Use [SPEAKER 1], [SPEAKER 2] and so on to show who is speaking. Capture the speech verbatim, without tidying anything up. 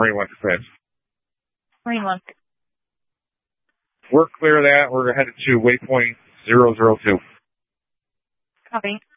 [SPEAKER 1] Marine one dispatch.
[SPEAKER 2] Marine one.
[SPEAKER 1] We're clear of that. We're headed to waypoint zero zero two.
[SPEAKER 2] Copy.